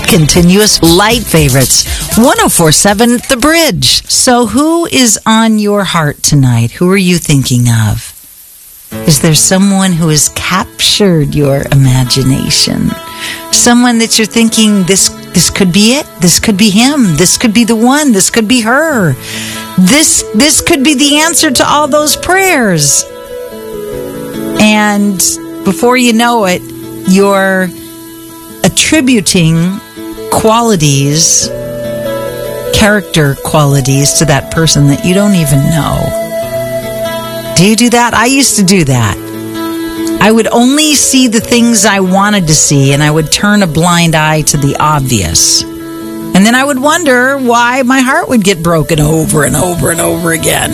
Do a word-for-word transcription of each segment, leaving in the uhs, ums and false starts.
Continuous Light Favorites, one oh four point seven The Bridge. So who is on your heart tonight? Who are you thinking of? Is there someone who has captured your imagination? Someone that you're thinking, this this could be it? This could be him. This could be the one. This could be her. This this could be the answer to all those prayers. And before you know it, you're attributing qualities, character qualities to that person that you don't even know. Do you do that? I used to do that. I would only see the things I wanted to see, and I would turn a blind eye to the obvious. And then I would wonder why my heart would get broken over and over and over again.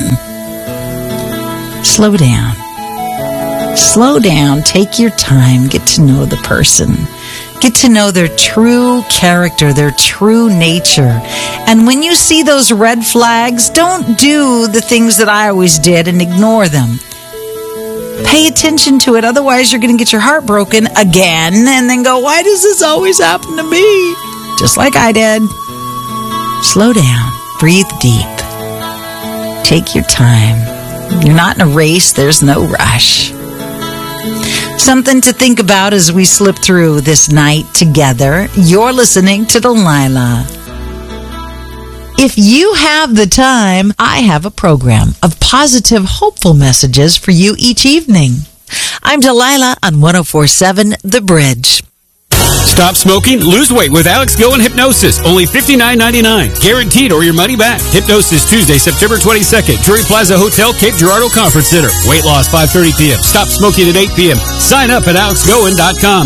Slow down. Slow down. Take your time. Get to know the person. Get to know their true character, their true nature. And when you see those red flags, don't do the things that I always did and ignore them. Pay attention to it. Otherwise, you're going to get your heart broken again and then go, why does this always happen to me? Just like I did. Slow down. Breathe deep. Take your time. You're not in a race. There's no rush. Something to think about as we slip through this night together. You're listening to Delilah. If you have the time, I have a program of positive, hopeful messages for you each evening. I'm Delilah on one oh four point seven The Bridge. Stop smoking, lose weight with Alex Go and Hypnosis. Only fifty-nine ninety-nine. Guaranteed or your money back. Hypnosis Tuesday, September twenty-second. Drury Plaza Hotel, Cape Girardeau Conference Center. Weight loss five thirty p.m. Stop smoking at eight p.m. Sign up at alex goen dot com.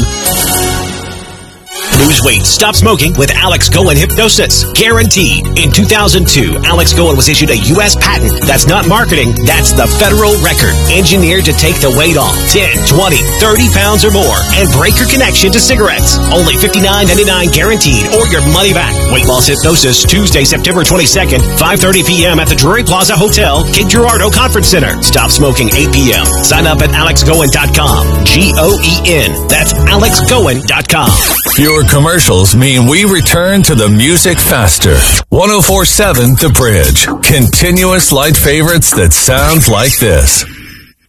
Lose weight, stop smoking with Alex Goen Hypnosis. Guaranteed. In two thousand two, Alex Goen was issued a U S patent. That's not marketing, that's the federal record. Engineered to take the weight off ten, twenty, thirty pounds or more and break your connection to cigarettes. Only fifty-nine ninety-nine guaranteed or your money back. Weight loss hypnosis Tuesday, September twenty-second, five thirty p.m. at the Drury Plaza Hotel, Cape Girardeau Conference Center. Stop smoking eight p.m. Sign up at alex goen dot com. G O E N. That's alex goen dot com. Your commercials mean we return to the music faster. one oh four point seven The Bridge. Continuous light favorites that sound like this.